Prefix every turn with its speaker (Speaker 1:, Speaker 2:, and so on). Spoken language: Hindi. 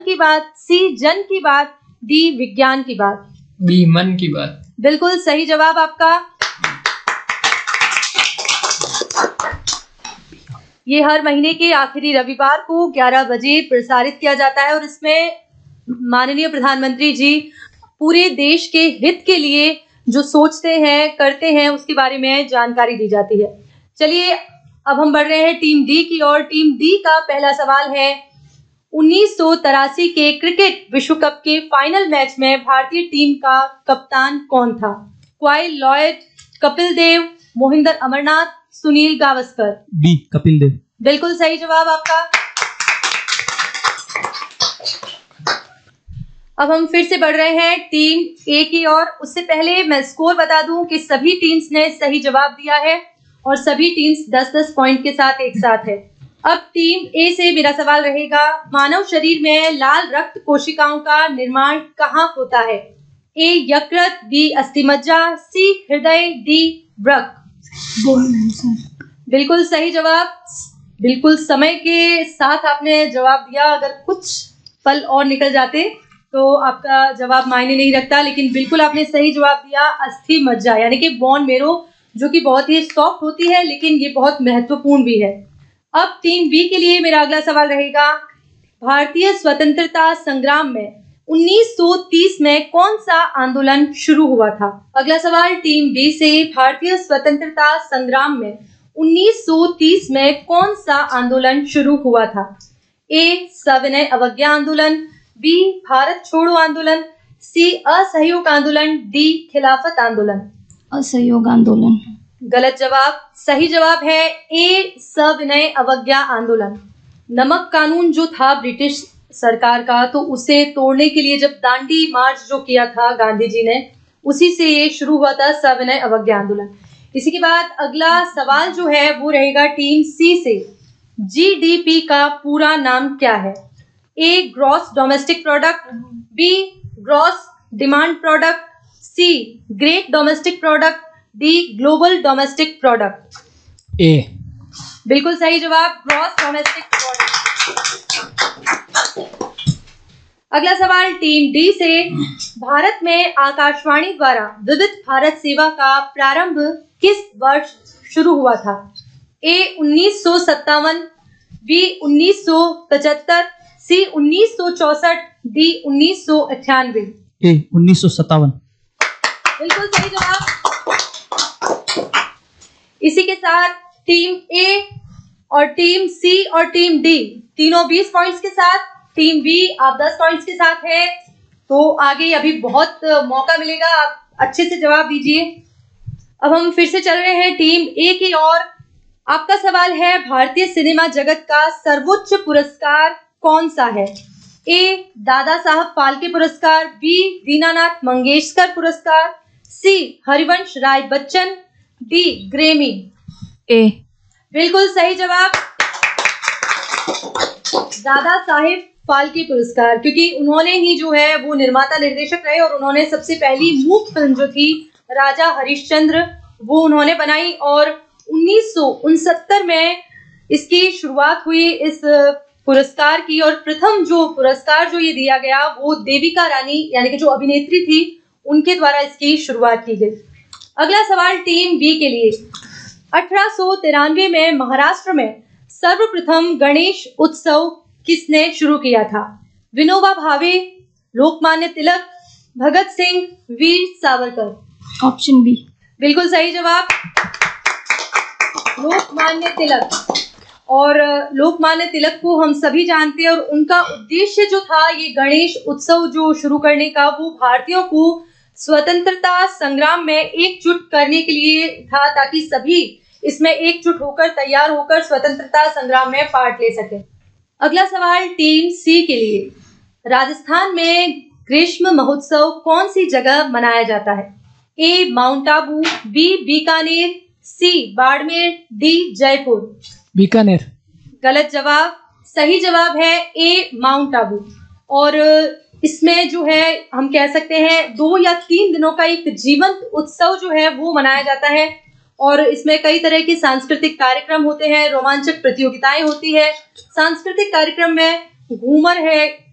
Speaker 1: की बात, सी जन की बात, डी विज्ञान की बात,
Speaker 2: बी मन की बात।
Speaker 1: बिल्कुल सही जवाब आपका। ये हर महीने के आखिरी रविवार को 11 बजे प्रसारित किया जाता है और इसमें माननीय प्रधानमंत्री जी पूरे देश के हित के लिए जो सोचते हैं, करते हैं, उसके बारे में जानकारी दी जाती है। चलिए अब हम बढ़ रहे हैं टीम डी की ओर। टीम डी का पहला सवाल है, 1983 के क्रिकेट विश्व कप के फाइनल मैच में भारतीय टीम का कप्तान कौन था? Coil Lloyd, Kapil Dev, Mohinder Amarnath, Sunil Gavaskar.
Speaker 3: B Kapil Dev.
Speaker 1: बिल्कुल सही जवाब आपका। अब हम फिर से बढ़ रहे हैं टीम ए की ओर। उससे पहले मैं स्कोर बता दूं कि सभी टीम्स ने सही जवाब दिया है और सभी टीम्स 10-10 पॉइंट के साथ एक साथ है। अब टीम ए से मेरा सवाल रहेगा, मानव शरीर में लाल रक्त कोशिकाओं का निर्माण कहाँ होता है? ए यकृत, बी अस्थिमज्जा, सी हृदय, डी वृक्क। बिल्कुल सही जवाब। बिल्कुल समय के साथ आपने जवाब दिया। अगर कुछ पल और निकल जाते तो आपका जवाब मायने नहीं रखता, लेकिन बिल्कुल आपने सही जवाब दिया। अस्थि मज्जा यानी कि बोन मेरो, जो कि बहुत ही सॉफ्ट होती है लेकिन ये बहुत महत्वपूर्ण भी है। अब टीम बी के लिए मेरा अगला सवाल रहेगा, भारतीय स्वतंत्रता संग्राम में 1930 में कौन सा आंदोलन शुरू हुआ था? अगला सवाल टीम बी से, भारतीय स्वतंत्रता संग्राम में 1930 में कौन सा आंदोलन शुरू हुआ था? ए सविनय अवज्ञा आंदोलन, बी भारत छोड़ो आंदोलन, सी असहयोग आंदोलन, डी खिलाफत आंदोलन।
Speaker 4: असहयोग आंदोलन।
Speaker 1: गलत जवाब। सही जवाब है ए सविनय अवज्ञा आंदोलन। नमक कानून जो था ब्रिटिश सरकार का, तो उसे तोड़ने के लिए जब दांडी मार्च जो किया था गांधी जी ने, उसी से ये शुरू हुआ था सविनय अवज्ञा आंदोलन। इसी के बाद अगला सवाल जो है वो रहेगा टीम सी से, जीडीपी का पूरा नाम क्या है? ए gross domestic product, B gross demand product, सी great domestic product, D global domestic product.
Speaker 2: ए।
Speaker 1: बिल्कुल सही जवाब, ग्रॉस डोमेस्टिक प्रोडक्ट। अगला सवाल टीम डी से, भारत में आकाशवाणी द्वारा विविध भारत सेवा का प्रारंभ किस वर्ष शुरू हुआ था? ए 1957, बी 1975, सी 1964, डी 1998।
Speaker 3: ए 1957।
Speaker 1: बिल्कुल सही जवाब। इसी के साथ टीम ए और टीम सी और टीम डी तीनों 20 पॉइंट्स के साथ, टीम बी आप 10 पॉइंट्स के साथ है, तो आगे अभी बहुत मौका मिलेगा, आप अच्छे से जवाब दीजिए। अब हम फिर से चल रहे हैं टीम ए की ओर। आपका सवाल है, भारतीय सिनेमा जगत का सर्वोच्च पुरस्कार कौन सा है? ए दादा साहब फाल्के पुरस्कार, बी दीनानाथ मंगेशकर पुरस्कार, सी हरिवंश राय बच्चन, डी ग्रेमी।
Speaker 4: ए।
Speaker 1: बिल्कुल सही जवाब, दादा साहेब फाल्के पुरस्कार, क्योंकि उन्होंने ही जो है वो निर्माता निर्देशक रहे और उन्होंने सबसे पहली मूक फिल्म जो थी राजा हरिश्चंद्र वो उन्होंने बनाई और 1969 में इसकी शुरुआत हुई इस पुरस्कार की। और प्रथम जो पुरस्कार जो ये दिया गया वो देविका रानी यानी कि जो अभिनेत्री थी उनके द्वारा इसकी शुरुआत की गई। अगला सवाल टीम बी के लिए, 1893 में महाराष्ट्र में सर्वप्रथम गणेश उत्सव किसने शुरू किया था? विनोबा भावे, लोकमान्य तिलक, भगत सिंह, वीर सावरकर।
Speaker 4: Option B.
Speaker 1: बिल्कुल सही जवाब, लोकमान्य तिलक। और लोकमान्य तिलक को हम सभी जानते हैं और उनका उद्देश्य जो था ये गणेश उत्सव जो शुरू करने का, वो भारतीयों को स्वतंत्रता संग्राम में एकजुट करने के लिए था, ताकि सभी इसमें एकजुट होकर तैयार होकर स्वतंत्रता संग्राम में पार्ट ले सके। अगला सवाल टीम सी के लिए, राजस्थान में ग्रीष्म महोत्सव कौन सी जगह मनाया जाता है? ए माउंट आबू, बी बीकानेर, सी बाड़मेर, डी जयपुर।
Speaker 2: बीकानेर।
Speaker 1: गलत जवाब। सही जवाब है ए माउंट आबू। और इसमें जो है हम कह सकते हैं 2 या 3 दिनों का एक जीवंत उत्सव जो है वो मनाया जाता है और इसमें कई तरह के सांस्कृतिक कार्यक्रम होते हैं, रोमांचक प्रतियोगिताएं होती है। सांस्कृतिक कार्यक्रम में घूमर है,